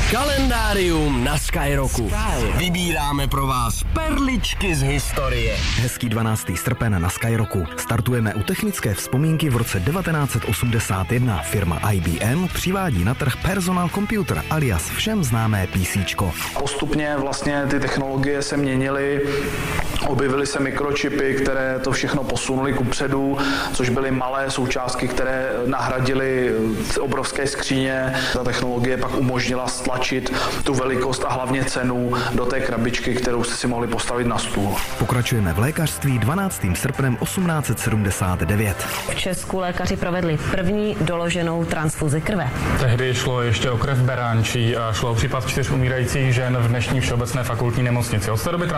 Kalendárium na Skyrocku. Vybíráme pro vás perličky z historie. Hezký 12. srpen na Skyrocku. Startujeme u technické vzpomínky v roce 1981. Firma IBM přivádí na trh personal computer alias všem známé PCčko. Postupně vlastně ty technologie se měnily, objevily se mikročipy, které to všechno posunuly kupředu, což byly malé součástky, které nahradily obrovské skříně. Ta technologie pak umožnila stlačit tu velikost a hlavně cenu do té krabičky, kterou jste si mohli postavit na stůl. Pokračujeme v lékařství 12. srpnem 1879. V Česku lékaři provedli první doloženou transfuzi krve. Tehdy šlo ještě o krev beránčí a šlo o případ 4 umírajících žen v dnešní Všeobecné fakultní nemocnici. Od té doby